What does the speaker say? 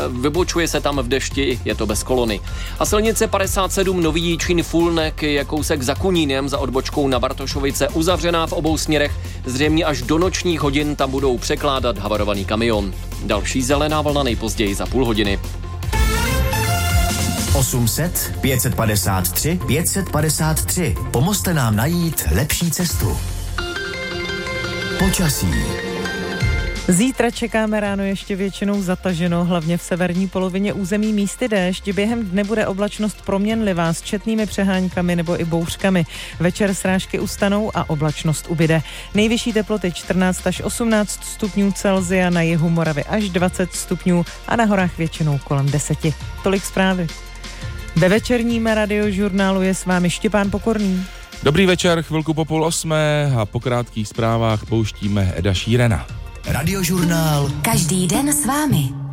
vybočuje se tam v dešti, je to bez kolony. A silnice 57 Nový Jičín Fulnek je kousek za Kunínem za odbočkou na Bartošovice uzavřená v obou směrech. Zřejmě až do nočních hodin tam budou překládat havarovaný kamion. Další zelená vlna nejpozději za půl hodiny. 800 553 553. Pomozte nám najít lepší cestu. Počasí. Zítra čekáme ráno ještě většinou zataženo, hlavně v severní polovině území místy déšť. Během dne bude oblačnost proměnlivá s četnými přeháňkami nebo i bouřkami. Večer srážky ustanou a oblačnost ubyde. Nejvyšší teploty 14 až 18 stupňů Celsia, na jihu Moravy až 20 stupňů a na horách většinou kolem 10. Tolik zprávy. Ve večerním radiožurnálu je s vámi Štěpán Pokorný. Dobrý večer, chvilku po 7:30 a po krátkých zprávách pouštíme Eda Sheerana. Radiožurnál. Každý den s vámi.